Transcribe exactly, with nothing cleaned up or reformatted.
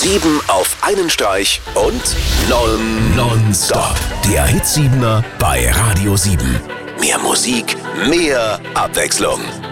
Sieben auf einen Streich und non, nonstop. Der Hit Siebener bei Radio sieben. Mehr Musik, mehr Abwechslung.